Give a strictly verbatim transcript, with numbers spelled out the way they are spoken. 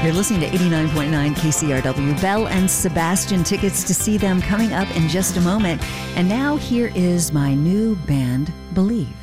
You're listening to eighty-nine point nine K C R W. Belle and Sebastian, tickets to see them coming up in just a moment. And now here is my new band, Believe.